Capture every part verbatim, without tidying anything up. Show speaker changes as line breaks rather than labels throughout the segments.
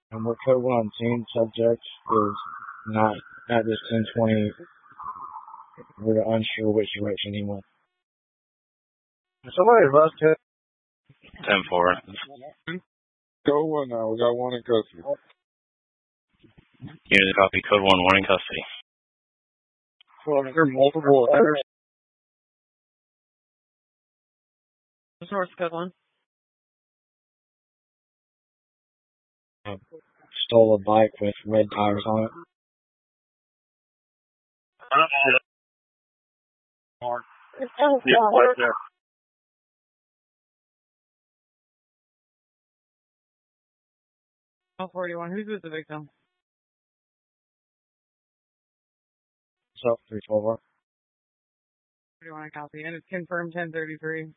And we're code one team subject is not at this ten twenty. We're unsure which direction he went. Somebody left it.
ten four.
Code one now. We got one in custody.
Unit copy. Code one. One in custody.
Well, there are multiple letters.
Source code one.
Uh, stole a bike with red tires on it.
Yeah, right there.
Oh, forty-one. Who's with the victim?
So, three twelve one.
forty-one, I copy. And it's confirmed ten thirty-three.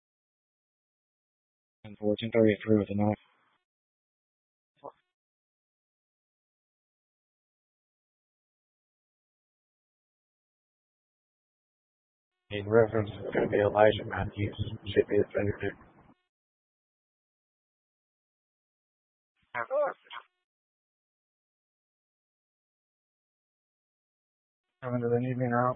And fourteen thirty-three with a knife. In reference, it's going to be Elijah Matthews. Should be the fingertip. Coming to the evening route.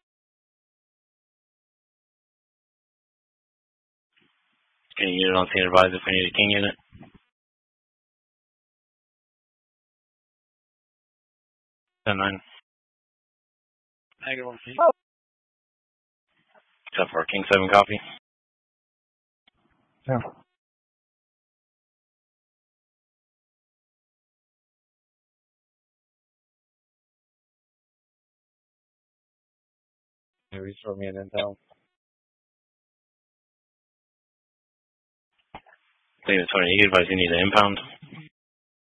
King unit on scene advised if we need a King unit. ten nine.
Negative.
ten four. King seven copy.
Yeah. Maybe throw me an intel.
King twenty. He advised you need an impound.